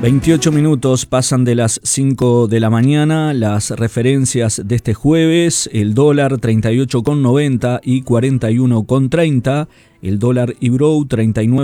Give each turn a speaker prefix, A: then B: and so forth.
A: 28 minutos pasan de las 5 de la mañana. Las referencias de este jueves: el dólar 38,90 y 41,30. El dólar Ibrow 39.